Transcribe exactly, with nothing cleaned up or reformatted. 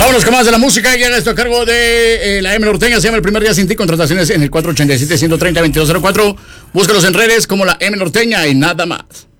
Vámonos con más de la música. Llega esto a cargo de eh, la M Norteña. Se llama El Primer Día Sin Ti. Contrataciones en el cuatro ochenta y siete, ciento treinta, veintidós cero cuatro. Búscalos en redes como la M Norteña y nada más.